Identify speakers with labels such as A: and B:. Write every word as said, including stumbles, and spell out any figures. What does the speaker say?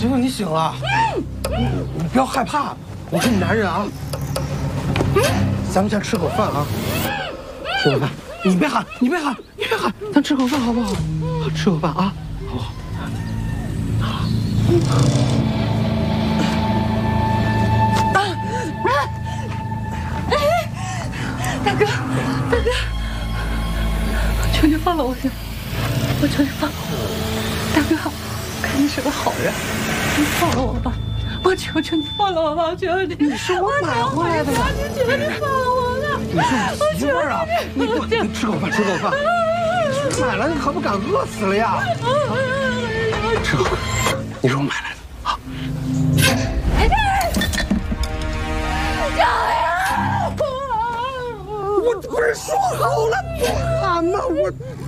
A: 行了，你醒了，你不要害怕，我是你男人啊。咱们先吃口饭啊，吃口饭。你别喊，你别喊，你别喊，咱吃口饭好不好？吃口饭啊，好不好？好。
B: 大哥，大哥，求你放了我，我求你放了我，大哥，我看你是个好人，你放了我吧，我求求你放了我吧，我求求你。
A: 你是我买回来的呀！
B: 你求你放了我吧！
A: 你是我媳妇儿啊！你不，你吃口饭，吃口饭。买了你可不敢饿死了呀！吃口饭，你是我买来的啊！
B: 救命！
A: 我不是说好了不喊吗？我。